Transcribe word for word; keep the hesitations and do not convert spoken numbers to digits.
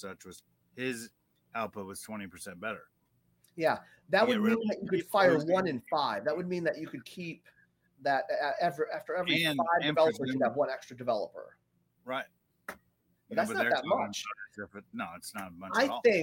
such was his output was twenty percent better. Yeah, that You would get rid mean of that you could people fire losing. one in five. That would mean that you could keep that uh, after after every And- five and developers, presume- you'd have one extra developer. Right. But that's but not they're that talking much. about it, no, it's not much I at all. think